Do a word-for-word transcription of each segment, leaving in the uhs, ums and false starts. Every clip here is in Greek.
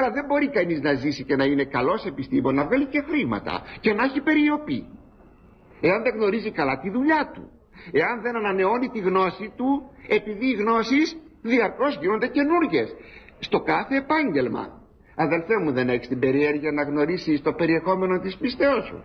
σήμερα δεν μπορεί κανείς να ζήσει και να είναι καλός επιστήμον, να βγάλει και χρήματα και να έχει περιοπή, εάν δεν γνωρίζει καλά τη δουλειά του, εάν δεν ανανεώνει τη γνώση του, επειδή οι γνώσεις διαρκώς γίνονται καινούργιες στο κάθε επάγγελμα. Αδελφέ μου, δεν έχεις την περιέργεια να γνωρίσεις το περιεχόμενο της πίστεως σου?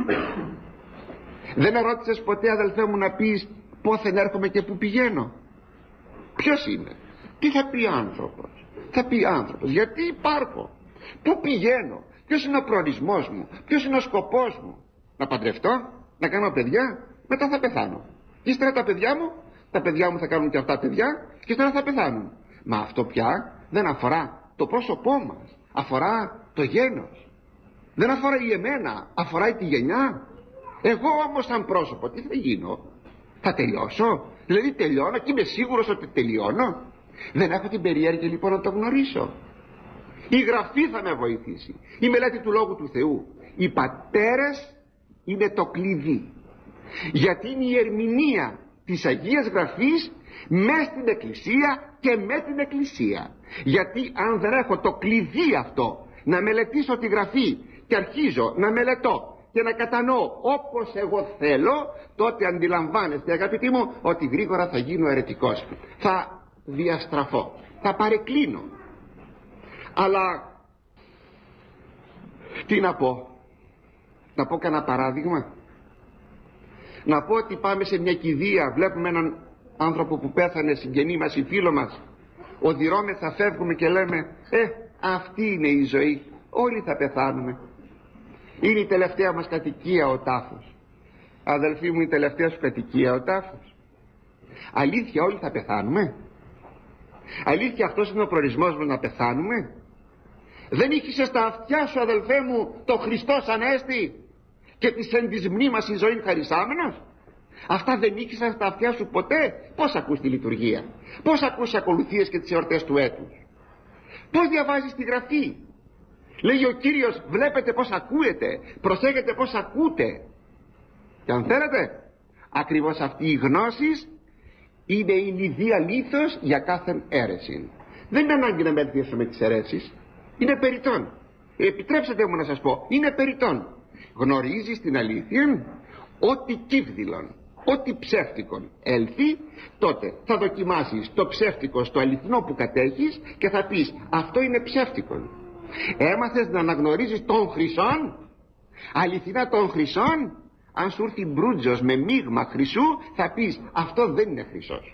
Δεν ερώτησες ποτέ, αδελφέ μου, να πεις πόθεν έρχομαι και που πηγαίνω? Ποιος είμαι? Τι θα πει άνθρωπος? Θα πει άνθρωπος, γιατί υπάρχω, πού πηγαίνω, ποιος είναι ο προορισμός μου, ποιος είναι ο σκοπός μου? Να παντρευτώ, να κάνω παιδιά, μετά θα πεθάνω. Και ύστερα τα παιδιά μου, τα παιδιά μου θα κάνουν και αυτά παιδιά, και ύστερα θα πεθάνουν. Μα αυτό πια δεν αφορά το πρόσωπό μας, αφορά το γένος. Δεν αφορά η εμένα, αφορά τη γενιά. Εγώ όμως σαν πρόσωπο τι θα γίνω? Θα τελειώσω? Δηλαδή τελειώνω και είμαι σίγουρος ότι τελειώνω? Δεν έχω την περιέργεια λοιπόν να το γνωρίσω. Η Γραφή θα με βοηθήσει, η μελέτη του Λόγου του Θεού. Οι πατέρες είναι το κλειδί, γιατί είναι η ερμηνεία της Αγίας Γραφής μες στην Εκκλησία και με την Εκκλησία. Γιατί αν δεν έχω το κλειδί αυτό να μελετήσω τη Γραφή και αρχίζω να μελετώ και να κατανοώ όπως εγώ θέλω, τότε αντιλαμβάνεστε, αγαπητοί μου, ότι γρήγορα θα γίνω αιρετικός, θα διαστραφώ, θα παρεκκλίνω. Αλλά τι να πω? Να πω κανένα παράδειγμα? Να πω ότι πάμε σε μια κηδεία, βλέπουμε έναν άνθρωπο που πέθανε, συγγενή μας ή φίλο μας, οδυρώμεθα, φεύγουμε και λέμε ε, αυτή είναι η ζωή, όλοι θα πεθάνουμε, είναι η τελευταία μας κατοικία ο τάφος. Αδελφοί μου, η τελευταία σου κατοικία ο τάφος? Αλήθεια όλοι θα πεθάνουμε? Αλήθεια αυτός είναι ο προορισμός μας, να πεθάνουμε? Δεν είχες στα αυτιά σου, αδελφέ μου, το Χριστός Ανέστη και της εν της μνήμας η ζωή χαρισάμενος? Αυτά δεν είχες στα αυτιά σου ποτέ? Πώς ακούς τη λειτουργία, πώς ακούς τις ακολουθίες και τις εορτές του έτους, πώς διαβάζεις τη Γραφή? Λέγει ο Κύριος, βλέπετε πως ακούετε, προσέχετε πως ακούτε. Και αν θέλετε, ακριβώς αυτή η γνώση είναι η λιδία λίθος για κάθε αίρεση. Δεν είναι ανάγκη να μελετήσουμε τις αιρέσεις, είναι περιττόν. Επιτρέψτε μου να σας πω, είναι περιττόν. Γνωρίζεις την αλήθεια, ότι κύβδηλον, ότι ψεύτικον έλθει, τότε θα δοκιμάσεις το ψεύτικο στο αληθινό που κατέχεις και θα πεις αυτό είναι ψεύτικον. Έμαθες να αναγνωρίζεις τον χρυσόν, αληθινά τον χρυσόν? Αν σου έρθει μπρούτζος με μείγμα χρυσού, θα πεις αυτό δεν είναι χρυσός.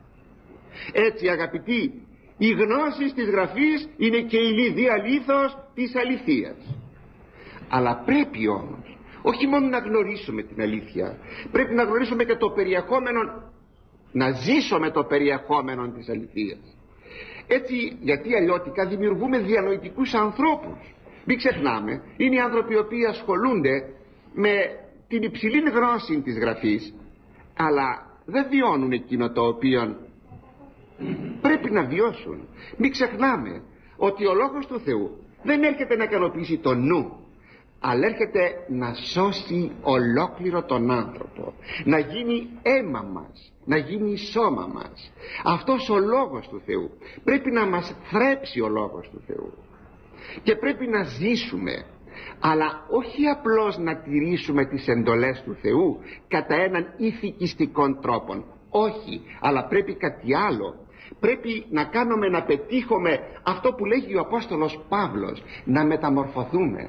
Έτσι, αγαπητοί, η γνώση της Γραφής είναι και η λιδία λίθος της αληθείας. Αλλά πρέπει όμως όχι μόνο να γνωρίσουμε την αλήθεια, πρέπει να γνωρίσουμε και το περιεχόμενο, να ζήσουμε το περιεχόμενο της αληθείας. Έτσι, γιατί αλλιώτικα δημιουργούμε διανοητικούς ανθρώπους. Μην ξεχνάμε, είναι οι άνθρωποι οι οποίοι ασχολούνται με την υψηλή γνώση της Γραφής, αλλά δεν βιώνουν εκείνο το οποίο πρέπει να βιώσουν. Μην ξεχνάμε ότι ο Λόγος του Θεού δεν έρχεται να ικανοποιήσει το νου, αλλά έρχεται να σώσει ολόκληρο τον άνθρωπο, να γίνει αίμα μας, να γίνει σώμα μας. Αυτός ο Λόγος του Θεού πρέπει να μας θρέψει, ο Λόγος του Θεού, και πρέπει να ζήσουμε, αλλά όχι απλώς να τηρήσουμε τις εντολές του Θεού κατά έναν ηθικιστικών τρόπον, όχι, αλλά πρέπει κάτι άλλο. Πρέπει να κάνουμε, να πετύχουμε αυτό που λέγει ο Απόστολος Παύλος, να μεταμορφωθούμε.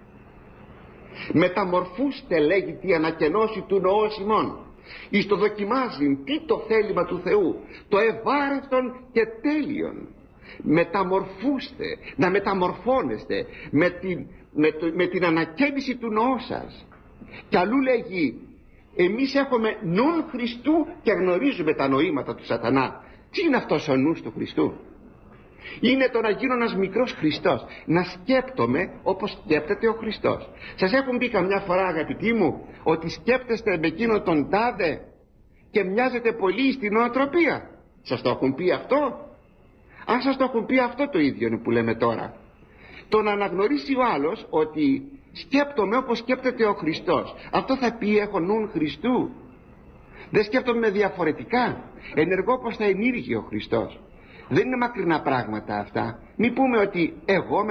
Μεταμορφούστε, λέγει, τη ανακαινώση του νοός ημών, εις το δοκιμάζει τι το θέλημα του Θεού, το ευάρεστον και τέλειον. Μεταμορφούστε, να μεταμορφώνεστε με την, με, το, με την ανακαίνιση του νοός σας. Και αλλού λέγει, εμείς έχουμε νουν Χριστού και γνωρίζουμε τα νοήματα του σατανά. Τι είναι αυτός ο νους του Χριστού? Είναι το να γίνω ένας μικρός Χριστός, να σκέπτομαι όπως σκέπτεται ο Χριστός. Σας έχουν πει καμιά φορά, αγαπητοί μου, ότι σκέπτεστε με εκείνο τον τάδε και μοιάζετε πολύ στην νοοτροπία? Σας το έχουν πει αυτό? Αν σας το έχουν πει, αυτό το ίδιο είναι που λέμε τώρα. Το να αναγνωρίσει ο άλλος ότι σκέπτομαι όπως σκέπτεται ο Χριστός, αυτό θα πει έχω νουν Χριστού. Δεν σκέπτομαι διαφορετικά, ενεργώ πως θα ενήργει ο Χριστός. Δεν είναι μακρινά πράγματα αυτά. Μην πούμε ότι εγώ